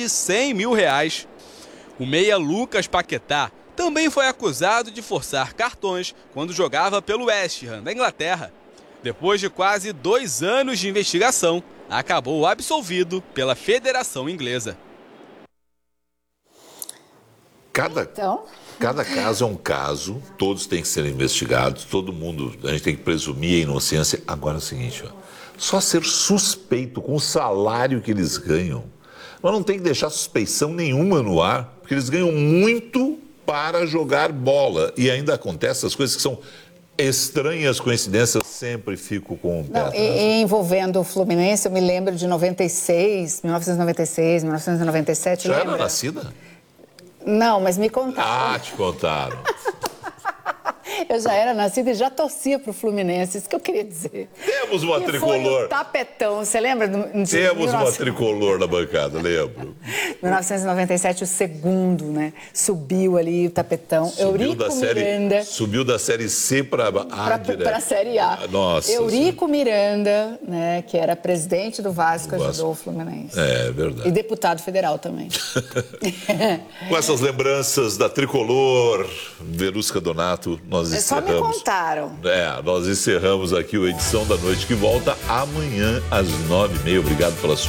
de R$100 mil. O meia Lucas Paquetá também foi acusado de forçar cartões quando jogava pelo West Ham, da Inglaterra. Depois de quase 2 anos de investigação, acabou absolvido pela Federação Inglesa. Cada caso é um caso, todos têm que ser investigados, todo mundo, a gente tem que presumir a inocência. Agora é o seguinte, só ser suspeito com o salário que eles ganham, mas não tem que deixar suspeição nenhuma no ar, porque eles ganham muito para jogar bola. E ainda acontecem as coisas que são estranhas coincidências, sempre fico com o pé atrás. Envolvendo o Fluminense, eu me lembro de 1996, 1997, Já lembra? era nascida? Não, mas me contaram. Ah, te contaram. Eu já era nascida e já torcia pro Fluminense, isso que eu queria dizer. Temos uma e tricolor. Foi o tapetão, você lembra? Temos uma tricolor na bancada, lembro. 1997, o segundo, né? Subiu ali o tapetão. Subiu da Série C para a Série A. Nossa. Eurico Miranda, né? Que era presidente do Vasco, ajudou o Fluminense. É verdade. E deputado federal também. Com essas lembranças da tricolor, Verusca Donato, nós encerramos. Só me contaram. Nós encerramos aqui a edição da noite, que volta amanhã às 9h30. Obrigado pela sua